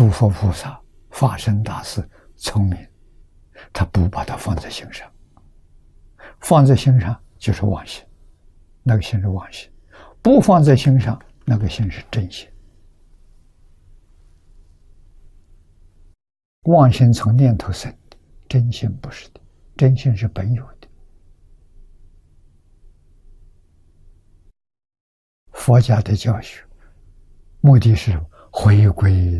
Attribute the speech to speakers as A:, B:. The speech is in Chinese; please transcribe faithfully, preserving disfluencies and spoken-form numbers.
A: 诸佛菩萨、法身大士聪明，他不把它放在心上，放在心上就是妄心，那个心是妄心；不放在心上，那个心是真心。妄心从念头生的，真心不是的，真心是本有的。佛家的教学目的是回归